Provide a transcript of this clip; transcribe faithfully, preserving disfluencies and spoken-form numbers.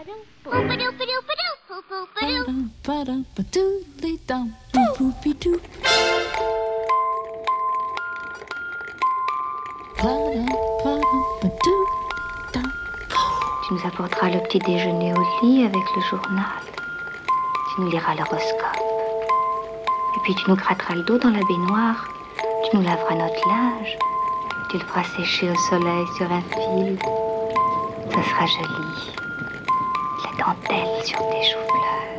Tu nous apporteras le petit déjeuner au lit avec le journal. Tu nous liras l'horoscope. Et puis tu nous gratteras le dos dans la baignoire. Tu nous laveras notre linge. Tu le feras sécher au soleil sur un fil. Ça sera joli. La dentelle sur tes joues.